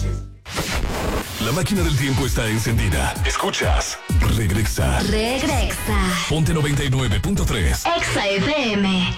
La máquina del tiempo está encendida. Escuchas. Regresa. Regresa. Ponte 99.3. Exa FM.